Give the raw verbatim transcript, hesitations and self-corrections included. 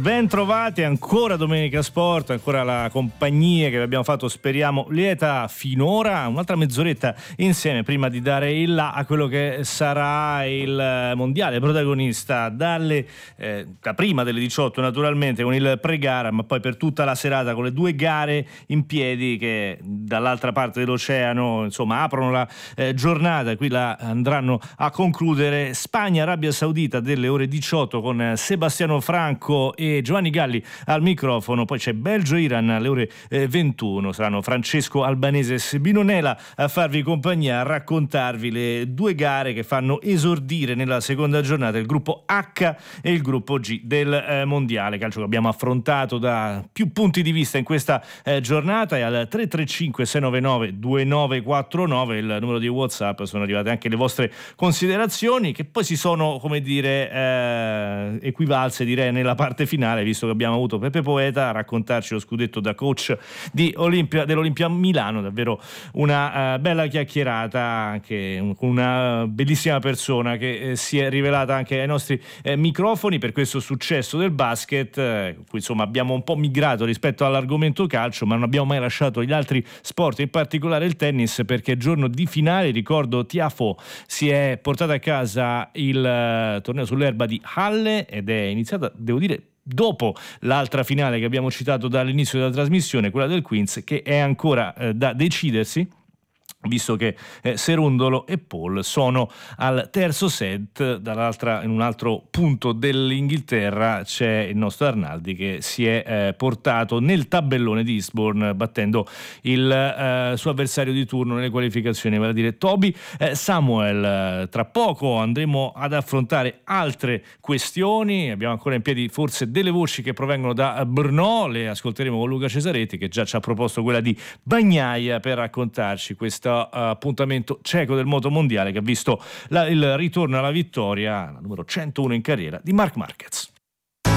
Ben trovati, ancora Domenica Sport, ancora la compagnia che vi abbiamo fatto, speriamo lieta finora, un'altra mezz'oretta insieme prima di dare il là a quello che sarà il mondiale protagonista dalle eh, da prima delle diciotto naturalmente con il pre-gara, ma poi per tutta la serata con le due gare in piedi che dall'altra parte dell'oceano insomma aprono la eh, giornata. Qui la andranno a concludere Spagna-Arabia Saudita delle ore diciotto con Sebastiano Franco e Giovanni Galli al microfono, poi c'è Belgio-Iran alle ore eh, ventuno, saranno Francesco Albanese e Sebino Nela a farvi compagnia, a raccontarvi le due gare che fanno esordire nella seconda giornata il gruppo H e il gruppo G del eh, mondiale calcio che abbiamo affrontato da più punti di vista in questa eh, giornata. E al tre tre cinque sei nove nove due nove quattro nove il numero di WhatsApp sono arrivate anche le vostre considerazioni che poi si sono, come dire, eh, equivalse direi nella parte finale, visto che abbiamo avuto Pepe Poeta a raccontarci lo scudetto da coach di Olimpia, dell'Olimpia Milano. Davvero una uh, bella chiacchierata, anche un, una bellissima persona che eh, si è rivelata anche ai nostri eh, microfoni per questo successo del basket, eh, cui insomma abbiamo un po' migrato rispetto all'argomento calcio, ma non abbiamo mai lasciato gli altri sport, in particolare il tennis, perché giorno di finale, ricordo, Tiafoe si è portata a casa il uh, torneo sull'erba di Halle ed è iniziata, devo dire, dopo l'altra finale che abbiamo citato dall'inizio della trasmissione, quella del Queens, che è ancora eh, da decidersi, visto che eh, Serundolo e Paul sono al terzo set. Dall'altra, in un altro punto dell'Inghilterra, c'è il nostro Arnaldi che si è eh, portato nel tabellone di Eastbourne battendo il eh, suo avversario di turno nelle qualificazioni, vale a dire Toby eh, Samuel. Tra poco andremo ad affrontare altre questioni, abbiamo ancora in piedi forse delle voci che provengono da Brno, le ascolteremo con Luca Cesaretti che già ci ha proposto quella di Bagnaia per raccontarci questo appuntamento cieco del moto mondiale che ha visto la, il ritorno alla vittoria, la numero centouno in carriera di Marc Marquez.